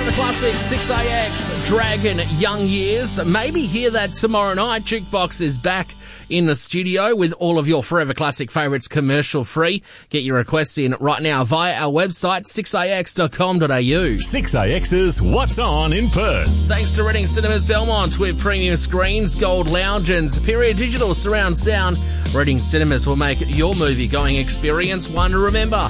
Forever Classic 6AX, Dragon, Young Years. Maybe hear that tomorrow night. Jukebox is back in the studio with all of your Forever Classic favourites commercial free. Get your requests in right now via our website, 6ax.com.au. 6AX's What's On in Perth. Thanks to Reading Cinemas Belmont with premium screens, gold lounge and superior digital surround sound. Reading Cinemas will make your movie-going experience one to remember.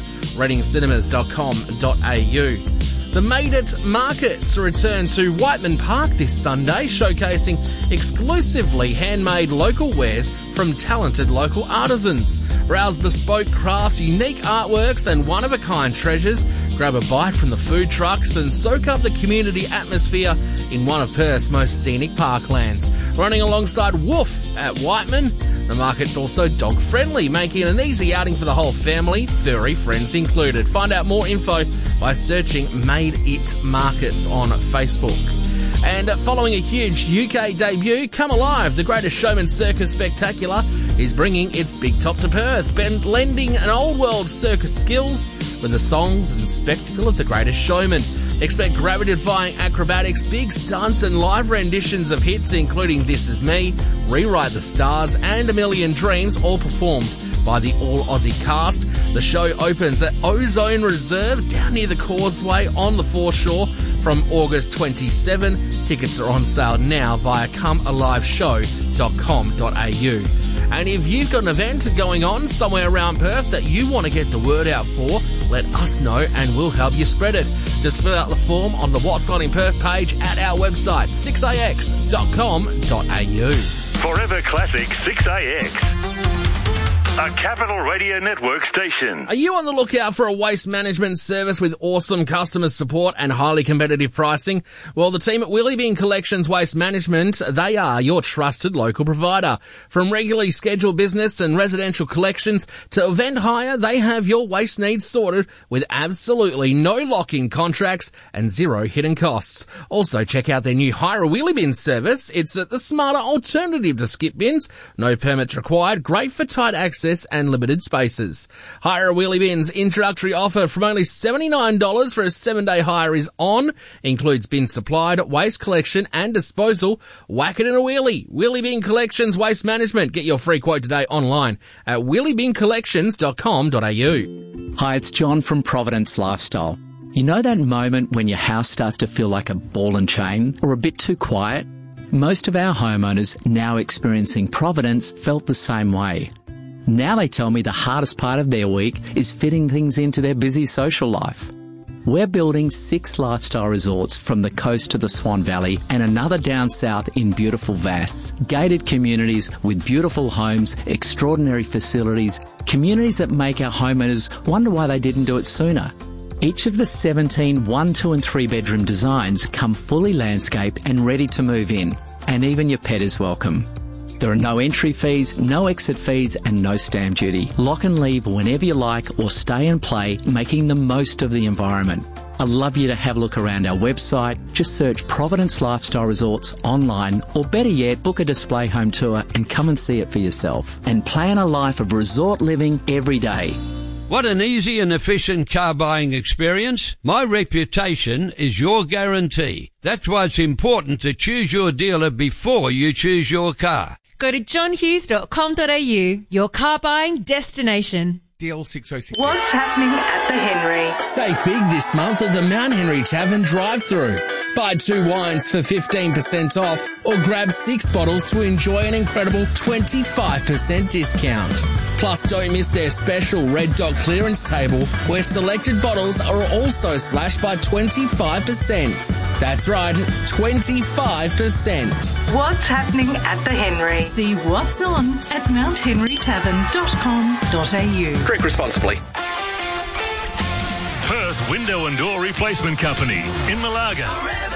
readingcinemas.com.au. The Made It Markets return to Whiteman Park this Sunday, showcasing exclusively handmade local wares from talented local artisans. Browse bespoke crafts, unique artworks and one-of-a-kind treasures. Grab a bite from the food trucks and soak up the community atmosphere in one of Perth's most scenic parklands. Running alongside Woof at Whiteman, the market's also dog-friendly, making it an easy outing for the whole family, furry friends included. Find out more info by searching Made It Markets on Facebook. And following a huge UK debut, Come Alive, the Greatest Showman Circus Spectacular, is bringing its big top to Perth, blending an old world circus skills with the songs and spectacle of the Greatest Showman. Expect gravity-defying acrobatics, big stunts and live renditions of hits including This Is Me, Rewrite the Stars and A Million Dreams, all performed by the all-Aussie cast. The show opens at Ozone Reserve down near the Causeway on the foreshore from August 27. Tickets are on sale now via comealiveshow.com.au. And if you've got an event going on somewhere around Perth that you want to get the word out for, let us know and we'll help you spread it. Just fill out the form on the What's On in Perth page at our website, 6ax.com.au. Forever Classic 6AX. A Capital Radio Network station. Are you on the lookout for a waste management service with awesome customer support and highly competitive pricing? Well, the team at Wheelie Bin Collections Waste Management, they are your trusted local provider. From regularly scheduled business and residential collections to event hire, they have your waste needs sorted with absolutely no lock-in contracts and zero hidden costs. Also, check out their new Hire a Wheelie Bin service. It's the smarter alternative to skip bins. No permits required. Great for tight access and limited spaces. Hire a Wheelie Bin's introductory offer from only $79 for a 7-day hire is on. Includes bin supplied, waste collection and disposal. Whack it in a wheelie. Wheelie Bin Collections Waste Management. Get your free quote today online at wheeliebincollections.com.au. Hi, it's John from Providence Lifestyle. You know that moment when your house starts to feel like a ball and chain or a bit too quiet? Most of our homeowners now experiencing Providence felt the same way. Now they tell me the hardest part of their week is fitting things into their busy social life. We're building 6 lifestyle resorts from the coast to the Swan Valley and another down south in beautiful Vass. Gated communities with beautiful homes, extraordinary facilities, communities that make our homeowners wonder why they didn't do it sooner. Each of the 17 1, 2 and 3 bedroom designs come fully landscaped and ready to move in. And even your pet is welcome. There are no entry fees, no exit fees and no stamp duty. Lock and leave whenever you like or stay and play, making the most of the environment. I'd love you to have a look around our website. Just search Providence Lifestyle Resorts online or better yet, book a display home tour and come and see it for yourself. And plan a life of resort living every day. What an easy and efficient car buying experience. My reputation is your guarantee. That's why it's important to choose your dealer before you choose your car. Go to johnhughes.com.au, your car buying destination. DL 606. What's happening at the Henry? Save big this month at the Mount Henry Tavern drive-thru. Buy 2 wines for 15% off or grab 6 bottles to enjoy an incredible 25% discount. Plus, don't miss their special Red Dot clearance table where selected bottles are also slashed by 25%. That's right, 25%. What's happening at the Henry? See what's on at mounthenrytavern.com.au. Drink responsibly. Perth Window and Door Replacement Company in Malaga.